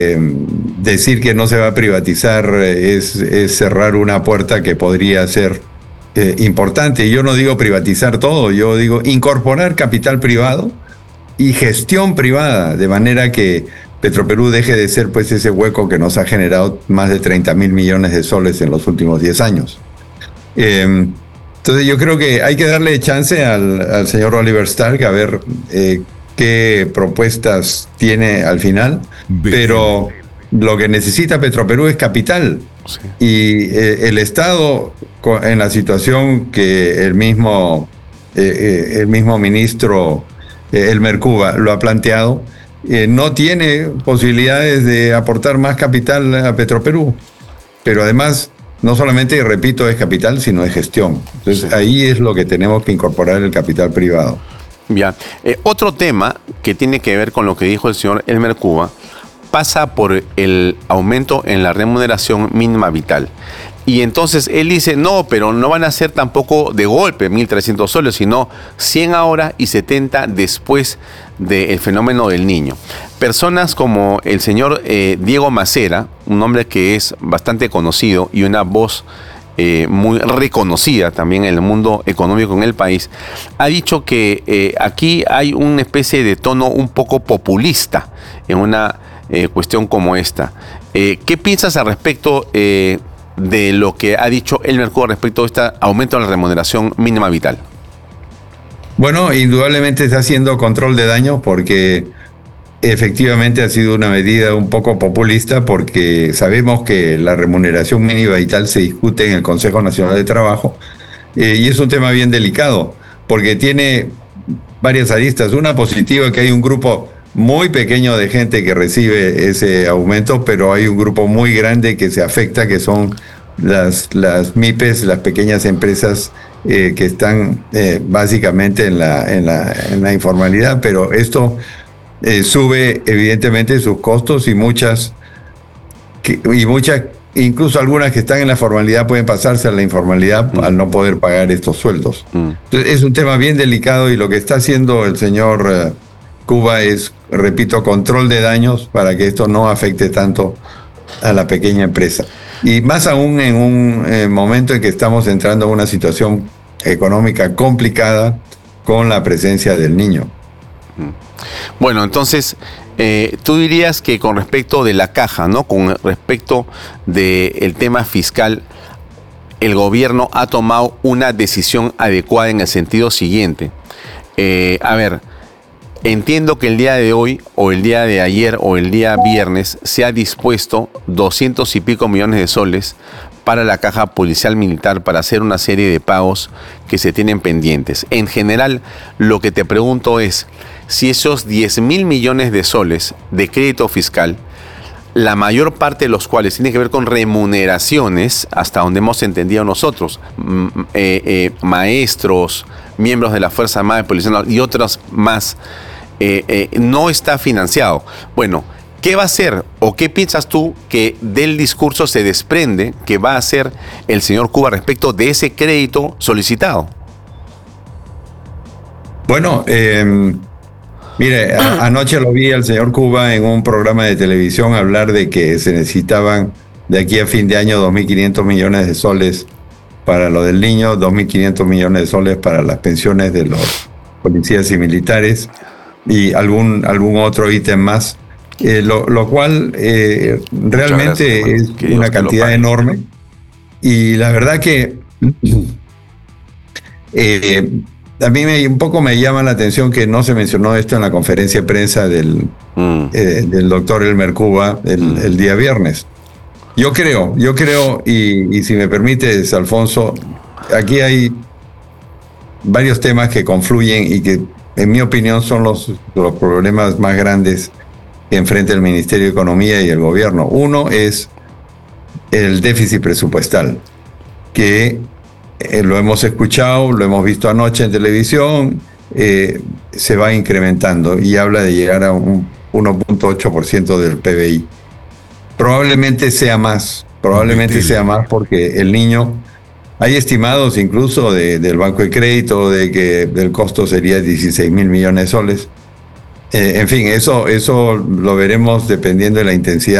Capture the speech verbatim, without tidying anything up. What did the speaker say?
eh, decir que no se va a privatizar es, es cerrar una puerta que podría ser eh, importante. Yo no digo privatizar todo, yo digo incorporar capital privado y gestión privada, de manera que Petroperú deje de ser pues ese hueco que nos ha generado más de treinta mil millones de soles en los últimos diez años. Eh, entonces yo creo que hay que darle chance al, al señor Oliver Stark a ver eh, qué propuestas tiene al final, Bien. pero lo que necesita Petroperú es capital. Sí. Y eh, el Estado, en la situación que el mismo, eh, el mismo ministro eh, Elmer Cuba lo ha planteado, eh, no tiene posibilidades de aportar más capital a Petroperú. Pero además, no solamente, repito, es capital, sino es gestión. Entonces sí. ahí es lo que tenemos que incorporar, el capital privado. Ya. Eh, otro tema que tiene que ver con lo que dijo el señor Elmer Cuba pasa por el aumento en la remuneración mínima vital. Y entonces él dice, no, pero no van a ser tampoco de golpe mil trescientos soles, sino cien ahora y setenta después del fenómeno del Niño. Personas como el señor eh, Diego Macera, un hombre que es bastante conocido y una voz eh, muy reconocida también en el mundo económico en el país, ha dicho que eh, aquí hay una especie de tono un poco populista en una eh, cuestión como esta. Eh, ¿Qué piensas al respecto eh, de lo que ha dicho Elmer Cuba respecto a este aumento de la remuneración mínima vital? Bueno, indudablemente está haciendo control de daños porque efectivamente ha sido una medida un poco populista, porque sabemos que la remuneración mínima vital se discute en el Consejo Nacional de Trabajo eh, y es un tema bien delicado porque tiene varias aristas. Una positiva, que hay un grupo muy pequeño de gente que recibe ese aumento, pero hay un grupo muy grande que se afecta, que son las, las MIPES, las pequeñas empresas eh, que están eh, básicamente en la, en, la, en la informalidad, pero esto eh, sube evidentemente sus costos y muchas, que, y muchas, incluso algunas que están en la formalidad pueden pasarse a la informalidad mm. al no poder pagar estos sueldos. Mm. Entonces es un tema bien delicado y lo que está haciendo el señor eh, Cuba es, repito, control de daños para que esto no afecte tanto a la pequeña empresa. Y más aún en un eh, momento en que estamos entrando en una situación económica complicada con la presencia del niño. Bueno, entonces, eh, tú dirías que con respecto de la caja, ¿no? Con respecto del tema fiscal, el gobierno ha tomado una decisión adecuada en el sentido siguiente. Eh, a ver, entiendo que el día de hoy, o el día de ayer, o el día viernes, se ha dispuesto doscientos y pico millones de soles para la caja policial militar para hacer una serie de pagos que se tienen pendientes. En general, lo que te pregunto es si esos diez mil millones de soles de crédito fiscal, la mayor parte de los cuales tiene que ver con remuneraciones, hasta donde hemos entendido nosotros, eh, eh, maestros, miembros de la Fuerza Armada y Policía y otros más, eh, eh, no está financiado. Bueno, ¿qué va a hacer o qué piensas tú que del discurso se desprende que va a hacer el señor Cuba respecto de ese crédito solicitado? Bueno, eh, mire, a, anoche lo vi al señor Cuba en un programa de televisión hablar de que se necesitaban de aquí a fin de año dos mil quinientos millones de soles para lo del niño, dos mil quinientos millones de soles para las pensiones de los policías y militares y algún, algún otro ítem más. Eh, lo, lo cual eh, realmente gracias, es que una cantidad enorme y la verdad que eh, a mí me, un poco me llama la atención que no se mencionó esto en la conferencia de prensa del, mm. eh, del doctor Elmer Cuba el, mm. el día viernes. Yo creo, yo creo y, y si me permites, Alfonso, aquí hay varios temas que confluyen y que en mi opinión son los, los problemas más grandes que enfrenta el Ministerio de Economía y el gobierno. Uno es el déficit presupuestal, que eh, lo hemos escuchado, lo hemos visto anoche en televisión, eh, se va incrementando y habla de llegar a un uno punto ocho por ciento del P B I. Probablemente sea más, probablemente sea más porque el niño, hay estimados incluso de, del Banco de Crédito de que el costo sería dieciséis mil millones de soles. Eh, en fin, eso, eso lo veremos dependiendo de la intensidad